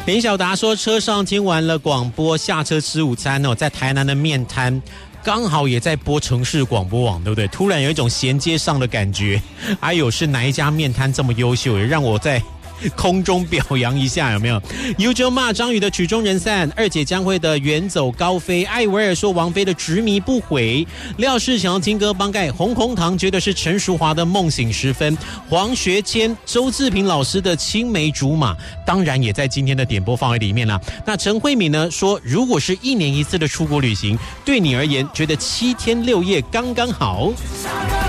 林小达说，车上听完了广播，下车吃午餐哦，在台南的面摊刚好也在播城市广播网，对不对？突然有一种衔接上的感觉。哎呦，是哪一家面摊这么优秀，也让我在空中表扬一下，有没有 ？Ujo 骂张宇的曲终人散，二姐江蕙的远走高飞，艾薇儿说王菲的执迷不悔，廖世强听歌帮盖，红红糖觉得是陈淑华的梦醒时分，黄学谦、周志平老师的青梅竹马，当然也在今天的点播范围里面啦。那陈慧敏呢说，如果是1年1次的出国旅行，对你而言觉得7天6夜刚刚好。